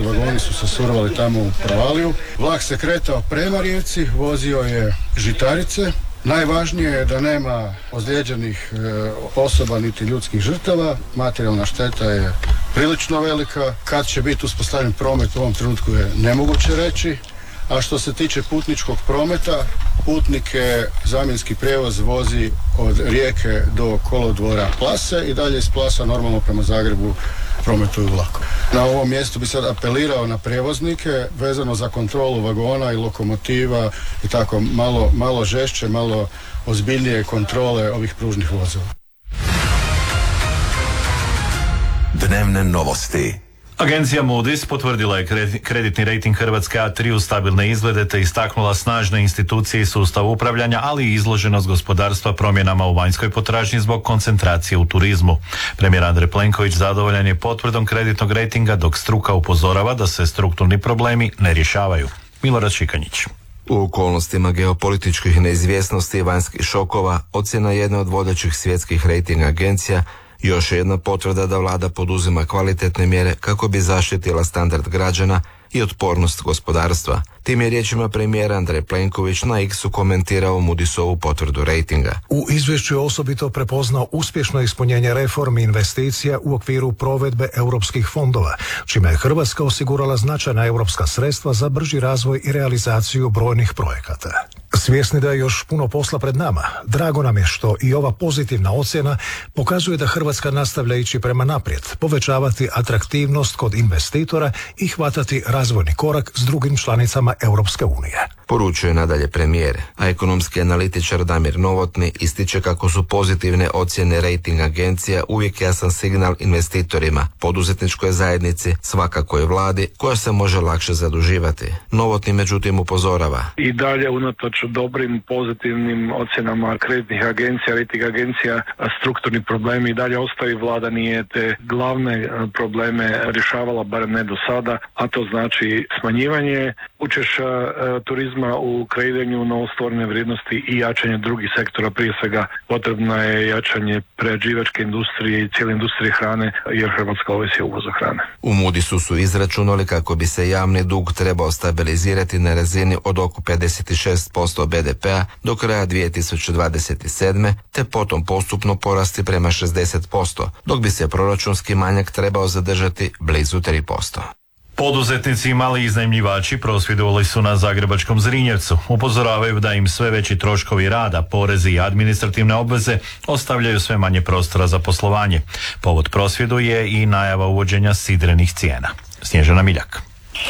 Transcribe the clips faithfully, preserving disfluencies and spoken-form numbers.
vagoni su se survali tamo u provaliju. Vlak se kretao prema Rijeci, vozio je žitarice. Najvažnije je da nema ozlijeđenih e, osoba niti ljudskih žrtava. Materijalna šteta je prilično velika. Kad će biti uspostavljen promet u ovom trenutku je nemoguće reći. A što se tiče putničkog prometa, putnike zamjenski prijevoz vozi od Rijeke do kolodvora Plase i dalje iz Plasa normalno prema Zagrebu prometuju vlakom. Na ovom mjestu bi sad apelirao na prijevoznike vezano za kontrolu vagona i lokomotiva i tako malo, malo žešće, malo ozbiljnije kontrole ovih pružnih vozila. Dnevne novosti. Agencija Moody's potvrdila je kreditni rejting Hrvatske A tri u stabilne izglede te istaknula snažne institucije i sustav upravljanja, ali i izloženost gospodarstva promjenama u vanjskoj potražnji zbog koncentracije u turizmu. Premijer Andrej Plenković zadovoljan je potvrdom kreditnog rejtinga, dok struka upozorava da se strukturni problemi ne rješavaju. Milorad Šikanjić. U okolnostima geopolitičkih neizvjesnosti i vanjskih šokova, ocjena jedne od vodećih svjetskih rejting agencija još je jedna potvrda da vlada poduzima kvalitetne mjere kako bi zaštitila standard građana i otpornost gospodarstva. Tim je riječima premijera Andrej Plenković na X-u komentirao Moody'sovu potvrdu rejtinga. U izvješću je osobito prepoznao uspješno ispunjenje reformi investicija u okviru provedbe europskih fondova, čime je Hrvatska osigurala značajna europska sredstva za brži razvoj i realizaciju brojnih projekata. Svjesni da je još puno posla pred nama, drago nam je što i ova pozitivna ocjena pokazuje da Hrvatska nastavlja ići prema naprijed, povećavati atraktivnost kod investitora i hvatati razvojni korak s drugim članicama Europske unije. Poručuje nadalje premijer, a ekonomski analitičar Damir Novotny ističe kako su pozitivne ocjene rejting agencija uvijek jasan signal investitorima, poduzetničkoj zajednici, svakako i vladi, koja se može lakše zaduživati. Novotny međutim upozorava. I dalje unatoč dobrim pozitivnim ocjenama kreditnih agencija, rejting agencija, strukturni problemi i dalje ostaju. Vlada nije te glavne probleme rješavala, barem ne do sada, a to znači smanjivanje učešća turizma u kreiranju novostvorene vrijednosti i jačanje drugih sektora. Prije svega potrebno je jačanje prerađivačke industrije i cijele industrije hrane, jer Hrvatska ovisi o uvozu hrane. U Moody'su su izračunali kako bi se javni dug trebao stabilizirati na razini od oko pedeset šest posto be de pe a do kraja dvije tisuće dvadeset sedme, te potom postupno porasti prema šezdeset posto, dok bi se proračunski manjak trebao zadržati blizu tri posto. Poduzetnici i mali iznajmljivači prosvjedovali su na zagrebačkom Zrinjevcu. Upozoravaju da im sve veći troškovi rada, porezi i administrativne obveze ostavljaju sve manje prostora za poslovanje. Povod prosvjedu je i najava uvođenja sidrenih cijena. Snježana Miljak.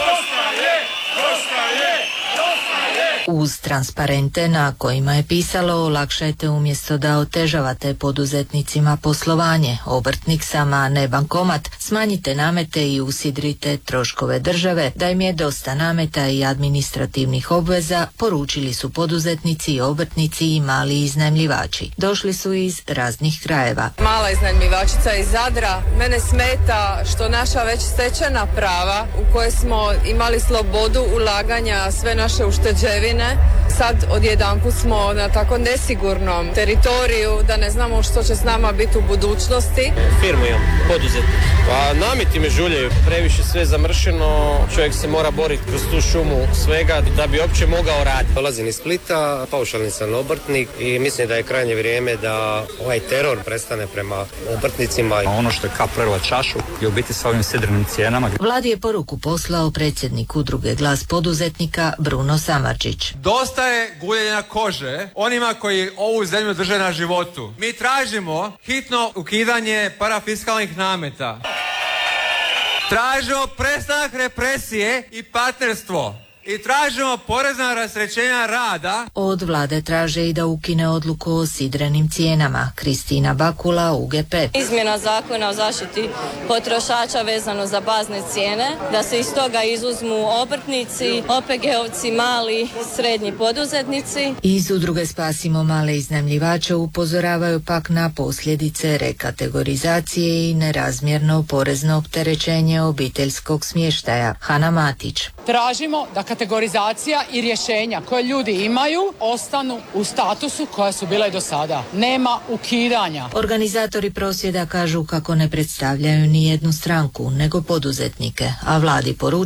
Uz transparente na kojima je pisalo olakšajte umjesto da otežavate poduzetnicima poslovanje, obrtnik sama ne bankomat, smanjite namete i usidrite troškove države, da im je dosta nameta i administrativnih obveza, poručili su poduzetnici i obrtnici i mali iznajmljivači. Došli su iz raznih krajeva. Mala iznajmljivačica iz Zadra, mene smeta što naša već stečena prava u koje smo imali slobodu ulaganja, sve naše ušteđevine, sad odjedanput smo na tako nesigurnom teritoriju da ne znamo što će s nama biti u budućnosti. Firmu imam, poduzetnik. Pa nameti me žuljaju, previše sve zamršeno, čovjek se mora boriti kroz tu šumu svega da bi uopće mogao raditi. Dolazim iz Splita, paušalni sam obrtnik i mislim da je krajnje vrijeme da ovaj teror prestane prema obrtnicima. Ono što je kap prelila čašu je u biti sa ovim sidrenim cijenama. Vladi je poruku poslao predsjednik udruge Glas poduzetnika Bruno Samardžić. Dosta je guljenja kože onima koji ovu zemlju drže na životu. Mi tražimo hitno ukidanje parafiskalnih nameta. Tražimo prestanak represije i partnerstvo. I tražimo porezna rasterećenja rada. Od vlade traže i da ukine odluku o sidrenim cijenama. Kristina Bakula, U G P. Izmjena zakona o zaštiti potrošača vezano za bazne cijene, da se iz toga izuzmu obrtnici, O P G-ovci, mali, srednji poduzetnici. Iz udruge Spasimo male iznajmljivače upozoravaju pak na posljedice rekategorizacije i nerazmjerno porezno opterećenje obiteljskog smještaja. Hana Matić. Tražimo da kategorizacija i rješenja koje ljudi imaju ostanu u statusu koja su bile do sada. Nema ukidanja. Organizatori prosvjeda kažu kako ne predstavljaju ni jednu stranku, nego poduzetnike, a vladi poručuju